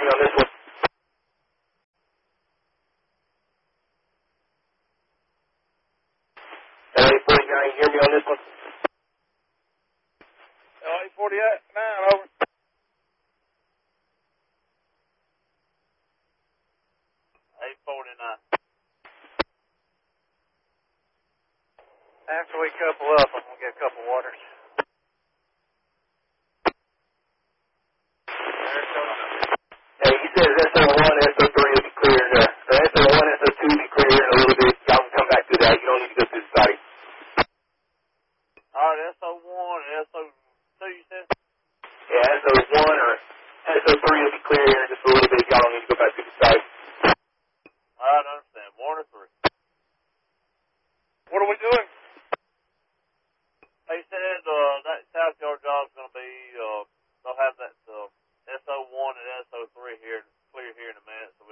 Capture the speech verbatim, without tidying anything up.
me on this one? L A forty-nine, you hear me on this one? L A forty-nine, over. eight forty-nine. After we couple up, I'm going to get a couple waters. Hey, he says S O one, S O three will be clear, uh, or S O one, S O two will be clear in a little bit. Y'all can come back to that. You don't need to go through the site. All right, S O one and S O two, you said? Yeah, S O one or S O three will be clear here in just a little bit. Y'all don't need to go back to the site. All right, I understand. One or three. What are we doing? They said uh, that South Yard job's going to be, uh, they'll have that uh, S O one and S O three here, clear here in a minute, so